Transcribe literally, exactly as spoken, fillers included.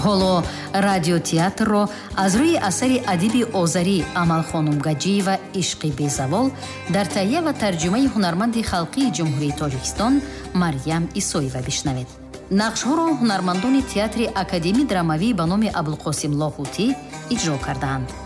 ҳоло радиотеатрро аз рӯи асари адиби озарӣ Амалхонум Гаджиева «Ишқи безавол» дар таҳия ва тарҷумаи ҳунарманди халқии Ҷумҳурии Тоҷикистон Марьям Исоева бишнавед. нақшҳоро ҳунармандони театри Академияи драмавӣ ба номи Абулқосим Лоҳутӣ иҷро карданд.